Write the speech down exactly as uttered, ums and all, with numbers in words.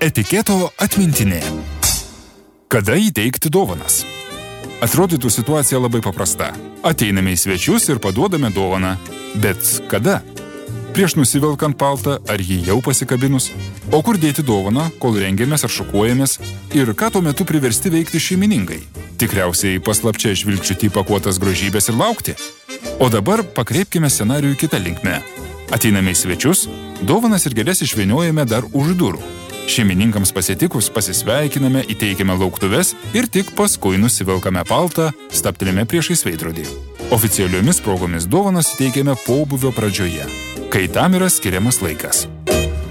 Etiketo atmintinė. Kada įteikti dovanas? Atrodytų situacija labai paprasta. Ateiname į svečius ir paduodame dovaną. Bet kada? Prieš nusivelkant paltą, ar jį jau pasikabinus? O kur dėti dovaną, kol rengiamės ar šukuojamės? Ir ką tuo metu priversti veikti šeimininkai? Tikriausiai paslapčia žvilgčioti į pakuotas grožybės ir laukti. O dabar pakreipkime scenarijų kitą linkmę. Ateiname į svečius, dovanas ir gėles išvyniojame dar už durų. Šeimininkams pasitikus pasisveikiname, įteikiame lauktuves ir tik paskui nusivelkame paltą, stabtelėme priešais veidrodį. Oficialiomis progomis dovanas įteikiame pobūvio pradžioje, kai tam yra skiriamas laikas.